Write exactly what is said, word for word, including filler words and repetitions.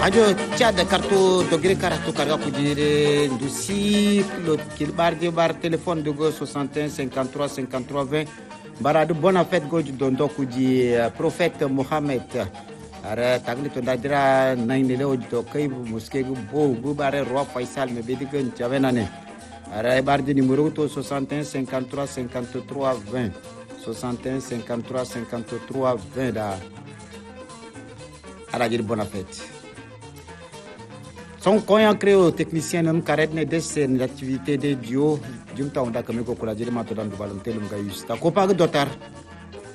radio tiada kartu dogre karatu karga kujire ndusi lo kilbar de bar téléphone de go soixante et un cinquante-trois cinquante-trois vingt baradu bona fête go dondo kuji prophète Mohammed ara tagli to dadira naine le to kay muske go bo bu bare roi Faisal me bedigen javenane ara bar de numéro to soixante et un cinquante-trois cinquante-trois vingt soixante et un cinquante-trois cinquante-trois vingt da ara dir bona fête. Son coin créé technicien non carré ne dessin l'activité de bio junta onda comme ko kula jiri mato dan dubalum telum ga yusta ko pa dotar